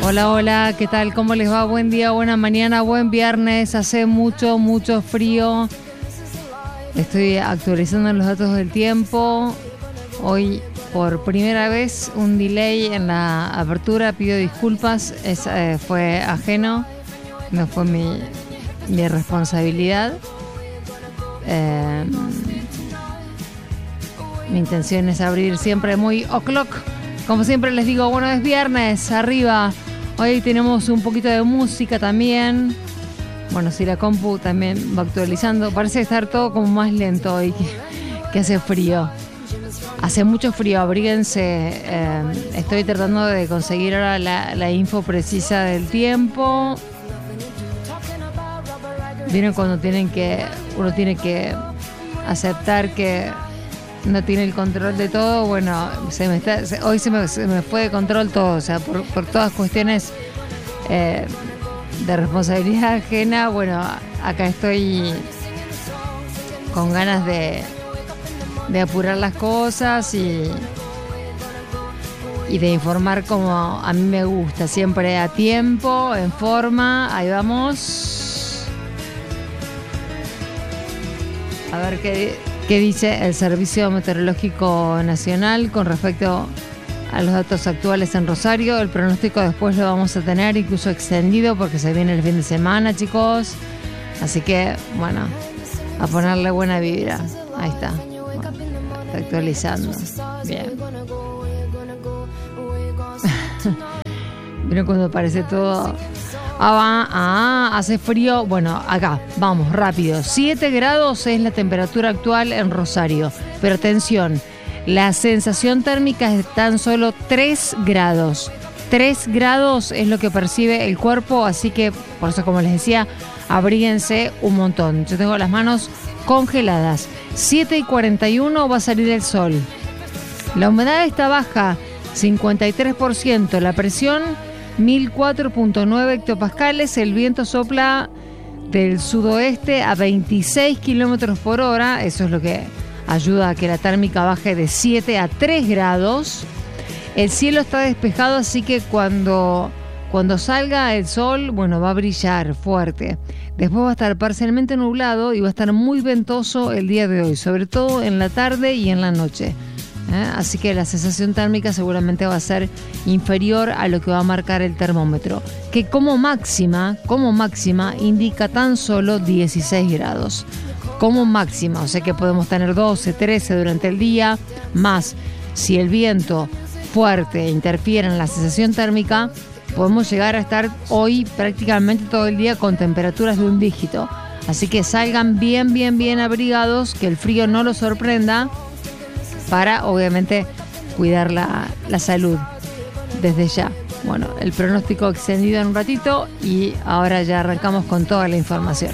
Hola, hola, ¿qué tal? ¿Cómo les va? Buen día, buena mañana, buen viernes. Hace mucho frío. Estoy actualizando los datos del tiempo. Hoy, por primera vez, un delay en la apertura. Pido disculpas, fue ajeno. No fue mi responsabilidad. Mi intención es abrir siempre muy o'clock. Como siempre les digo, bueno, es viernes, arriba. Hoy tenemos un poquito de música también. Bueno, si la compu también va actualizando. Parece estar todo como más lento hoy, que hace frío. Hace mucho frío, abríguense. Estoy tratando de conseguir ahora la info precisa del tiempo. Vieron cuando uno tiene que aceptar que no tiene el control de todo. Bueno, hoy se me fue de control todo, o sea, por todas cuestiones de responsabilidad ajena. Bueno, acá estoy con ganas de apurar las cosas y de informar como a mí me gusta, siempre a tiempo, en forma. Ahí vamos. A ver qué dice el Servicio Meteorológico Nacional con respecto a los datos actuales en Rosario. El pronóstico después lo vamos a tener incluso extendido porque se viene el fin de semana, chicos. Así que, bueno, a ponerle buena vibra. Ahí está. Bueno, está actualizando. Bien. Miren cuando parece todo... hace frío. Bueno, acá, vamos, rápido. 7 grados es la temperatura actual en Rosario. Pero atención, la sensación térmica es tan solo 3 grados. 3 grados es lo que percibe el cuerpo, así que, por eso, como les decía, abríguense un montón. Yo tengo las manos congeladas. 7:41 va a salir el sol. La humedad está baja, 53%. La presión 1004.9 hectopascales. El viento sopla del sudoeste a 26 kilómetros por hora. Eso es lo que ayuda a que la térmica baje de 7 a 3 grados. El cielo está despejado, así que cuando salga el sol, bueno, va a brillar fuerte. Después va a estar parcialmente nublado y va a estar muy ventoso el día de hoy, sobre todo en la tarde y en la noche. Así que la sensación térmica seguramente va a ser inferior a lo que va a marcar el termómetro, que como máxima indica tan solo 16 grados. Como máxima, o sea que podemos tener 12, 13 durante el día, más si el viento fuerte interfiere en la sensación térmica, podemos llegar a estar hoy prácticamente todo el día con temperaturas de un dígito. Así que salgan bien abrigados, que el frío no los sorprenda, para obviamente cuidar la salud desde ya. Bueno, el pronóstico extendido en un ratito y ahora ya arrancamos con toda la información.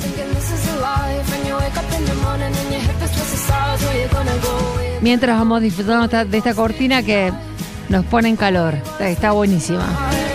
Mientras vamos disfrutando de esta cortina que nos pone en calor. Está buenísima.